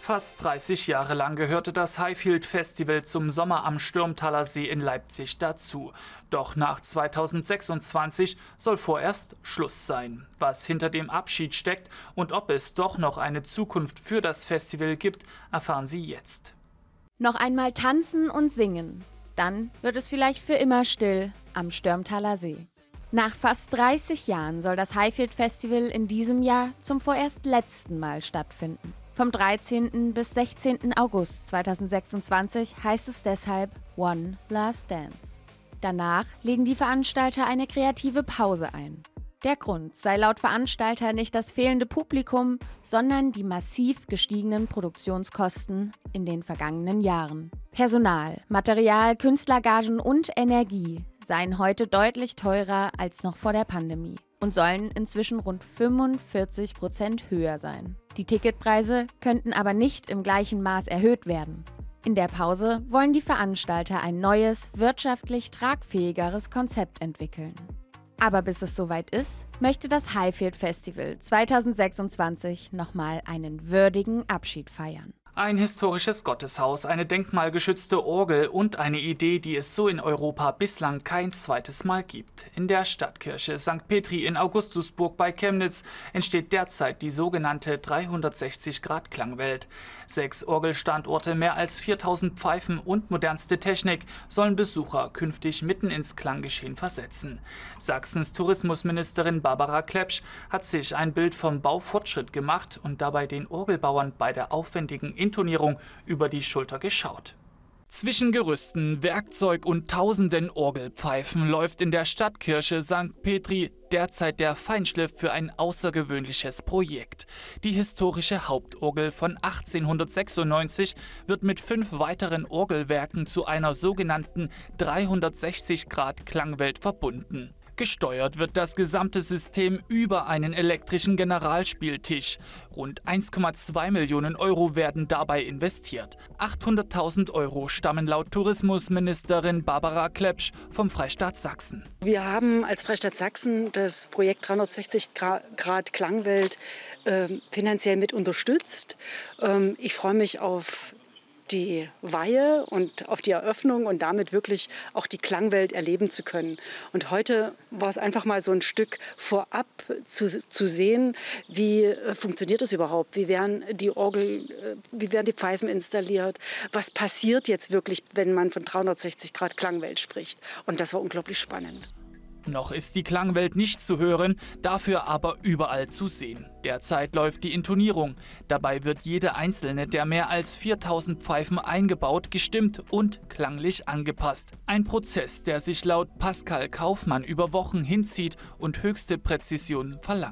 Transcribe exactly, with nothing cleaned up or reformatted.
Fast dreißig Jahre lang gehörte das Highfield Festival zum Sommer am Stürmtaler See in Leipzig dazu. Doch nach zweitausendsechsundzwanzig soll vorerst Schluss sein. Was hinter dem Abschied steckt und ob es doch noch eine Zukunft für das Festival gibt, erfahren Sie jetzt. Noch einmal tanzen und singen. Dann wird es vielleicht für immer still am Stürmtaler See. Nach fast dreißig Jahren soll das Highfield Festival in diesem Jahr zum vorerst letzten Mal stattfinden. Vom dreizehnten bis sechzehnten August zweitausendsechsundzwanzig heißt es deshalb One Last Dance. Danach legen die Veranstalter eine kreative Pause ein. Der Grund sei laut Veranstalter nicht das fehlende Publikum, sondern die massiv gestiegenen Produktionskosten in den vergangenen Jahren. Personal, Material, Künstlergagen und Energie seien heute deutlich teurer als noch vor der Pandemie und sollen inzwischen rund fünfundvierzig Prozent höher sein. Die Ticketpreise könnten aber nicht im gleichen Maß erhöht werden. In der Pause wollen die Veranstalter ein neues, wirtschaftlich tragfähigeres Konzept entwickeln. Aber bis es soweit ist, möchte das Highfield Festival zweitausendsechsundzwanzig nochmal einen würdigen Abschied feiern. Ein historisches Gotteshaus, eine denkmalgeschützte Orgel und eine Idee, die es so in Europa bislang kein zweites Mal gibt. In der Stadtkirche Sankt Petri in Augustusburg bei Chemnitz entsteht derzeit die sogenannte dreihundertsechzig Grad Klangwelt. Sechs Orgelstandorte, mehr als viertausend Pfeifen und modernste Technik sollen Besucher künftig mitten ins Klanggeschehen versetzen. Sachsens Tourismusministerin Barbara Klepsch hat sich ein Bild vom Baufortschritt gemacht und dabei den Orgelbauern bei der aufwendigen Intonierung über die Schulter geschaut. Zwischen Gerüsten, Werkzeug und tausenden Orgelpfeifen läuft in der Stadtkirche Sankt Petri derzeit der Feinschliff für ein außergewöhnliches Projekt. Die historische Hauptorgel von achtzehnhundertsechsundneunzig wird mit fünf weiteren Orgelwerken zu einer sogenannten dreihundertsechzig Grad Klangwelt verbunden. Gesteuert wird das gesamte System über einen elektrischen Generalspieltisch. Rund eins Komma zwei Millionen Euro werden dabei investiert. achthunderttausend Euro stammen laut Tourismusministerin Barbara Klepsch vom Freistaat Sachsen. Wir haben als Freistaat Sachsen das Projekt dreihundertsechzig Grad Klangwelt äh, finanziell mit unterstützt. Ähm, ich freue mich auf die Weihe und auf die Eröffnung und damit wirklich auch die Klangwelt erleben zu können. Und heute war es einfach mal so ein Stück vorab zu, zu sehen, wie äh, funktioniert das überhaupt? Wie werden die Orgel, äh, wie werden die Pfeifen installiert? Was passiert jetzt wirklich, wenn man von dreihundertsechzig Grad Klangwelt spricht? Und das war unglaublich spannend. Noch ist die Klangwelt nicht zu hören, dafür aber überall zu sehen. Derzeit läuft die Intonierung. Dabei wird jede einzelne der mehr als viertausend Pfeifen eingebaut, gestimmt und klanglich angepasst. Ein Prozess, der sich laut Pascal Kaufmann über Wochen hinzieht und höchste Präzision verlangt.